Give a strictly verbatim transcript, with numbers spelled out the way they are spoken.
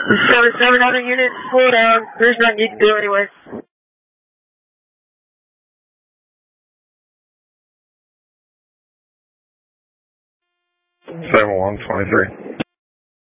seven seven other units, slow down. There's not need to do anyway. seven one twenty-three.